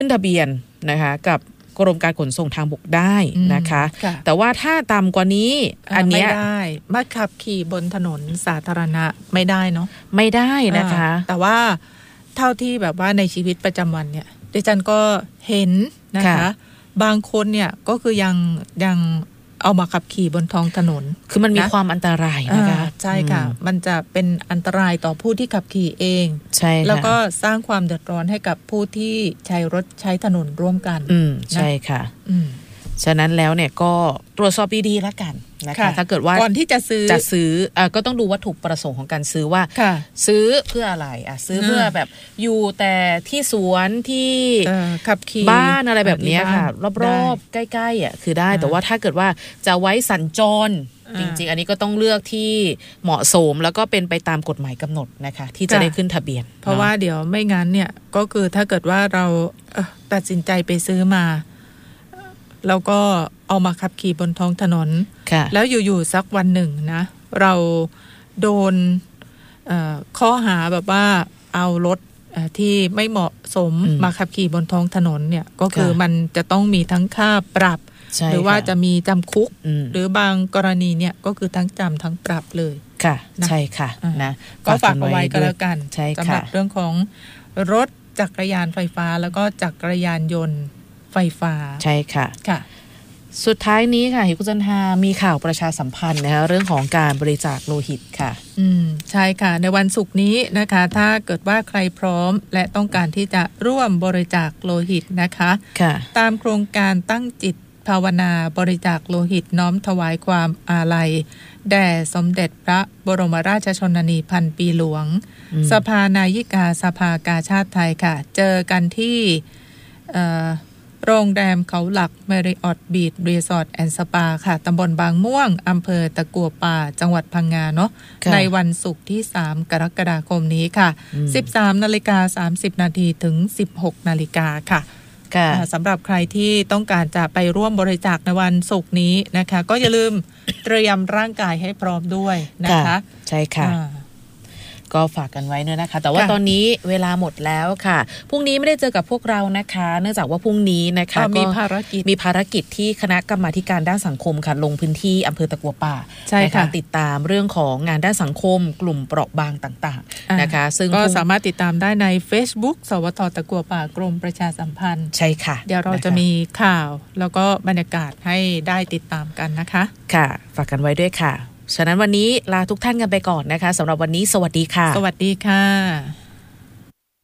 ขึ้นทะเบียนนะคะกับกรมการขนส่งทางบกได้นะคะแต่ว่าถ้าต่ำกว่านี้อันเนี้ยไม่ได้มาขับขี่บนถนนสาธารณะไม่ได้เนาะไม่ได้นะคะแต่ว่าเท่าที่แบบว่าในชีวิตประจำวันเนี่ยดิฉันก็เห็นนะคะบางคนเนี่ยก็คือยังเอามาขับขี่บนท้องถนนคือมันมีความอันตรายนะคะใช่ค่ะมันจะเป็นอันตรายต่อผู้ที่ขับขี่เองใช่แล้วก็สร้างความเดือดร้อนให้กับผู้ที่ใช้รถใช้ถนนร่วมกันใช่ค่ะฉะนั้นแล้วเนี่ยก็ตรวจสอบดีๆแล้วกันนะคะถ้าเกิดว่าก่อนที่จะซื้อก็ต้องดูวัตถุประสงค์ของการซื้อว่าซื้อเพื่ออะไรซื้อเพื่อแบบอยู่แต่ที่สวนที่ขับขี่บ้านอะไรแบบนี้ค่ะรอบๆใกล้ๆคือได้แต่ว่าถ้าเกิดว่าจะไว้สัญจรจริงๆอันนี้ก็ต้องเลือกที่เหมาะสมแล้วก็เป็นไปตามกฎหมายกำหนดนะคะที่จะได้ขึ้นทะเบียนเพราะว่าเดี๋ยวไม่งั้นเนี่ยก็คือถ้าเกิดว่าเราตัดสินใจไปซื้อมาแล้วก็เอามาขับขี่บนท้องถนนแล้วอยู่ๆสักวันหนึ่งนะเราโดนข้อหาแบบว่าเอารถที่ไม่เหมาะสมมาขับขี่บนท้องถนนเนี่ยก็คือมันจะต้องมีทั้งค่าปรับหรือว่าจะมีจำคุกหรือบางกรณีเนี่ยก็คือทั้งจำทั้งปรับเลยค่ะใช่ค่ะนะก็ฝากเอาไว้ก็แล้วกันสำหรับเรื่องของรถจักรยานไฟฟ้าแล้วก็จักรยานยนต์ไฟฟ้าใช่ค่ะสุดท้ายนี้ค่ะคุณจันทามีข่าวประชาสัมพันธ์นะคะเรื่องของการบริจาคโลหิตค่ะใช่ค่ะในวันศุกร์นี้นะคะถ้าเกิดว่าใครพร้อมและต้องการที่จะร่วมบริจาคโลหิตนะคะตามโครงการตั้งจิตภาวนาบริจาคโลหิตน้อมถวายความอาลัยแด่สมเด็จพระบรมราชชนนีพันปีหลวงสภานายิกาสภากาชาติไทยค่ะเจอกันที่โรงแรมเขาหลัก Marriott Beach Resort and Spa ค่ะตำบลบางม่วงอำเภอตะกั่วป่าจังหวัดพังงาเนาะในวันศุกร์ที่3กรกฎาคมนี้ค่ะ 13:30 น.ถึง 16:00 น.ค่ะสำหรับใครที่ต้องการจะไปร่วมบริจาคในวันศุกร์นี้นะคะก็อย่าลืมเตรียมร่างกายให้พร้อมด้วยนะคะใช่ค่ะก็ฝากกันไว้ด้วยนะคะแต่ว่าตอนนี้เวลาหมดแล้วค่ะพรุ่งนี้ไม่ได้เจอกับพวกเรานะคะเนื่องจากว่าพรุ่งนี้นะคะมีภารกิจที่คณะกรรมาธิการด้านสังคมค่ะลงพื้นที่อำเภอตะกั่วป่านะคะติดตามเรื่องของงานด้านสังคมกลุ่มเปราะบางต่างๆนะคะซึ่งก็สามารถติดตามได้ใน Facebook สวท.ตะกั่วป่ากรมประชาสัมพันธ์ใช่ค่ะเดี๋ยวเราจะมีข่าวแล้วก็บรรยากาศให้ได้ติดตามกันนะคะค่ะฝากกันไว้ด้วยค่ะฉะนั้นวันนี้ลาทุกท่านกันไปก่อนนะคะสำหรับวันนี้สวัสดีค่ะสวัสดีค่ะ